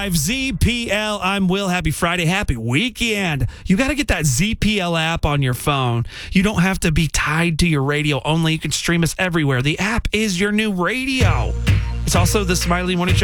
ZPL. I'm Will. Happy Friday. Happy weekend. You got to get that ZPL app on your phone. You don't have to be tied to your radio only. You can stream us everywhere. The app is your new radio. It's also the Smiley Morning Show